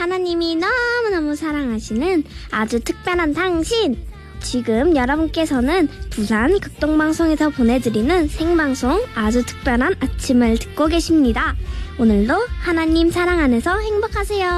하나님이 너무너무 사랑하시는 아주 특별한 당신. 지금 여러분께서는 부산 극동방송에서 보내드리는 생방송 아주 특별한 아침을 듣고 계십니다. 오늘도 하나님 사랑 안에서 행복하세요.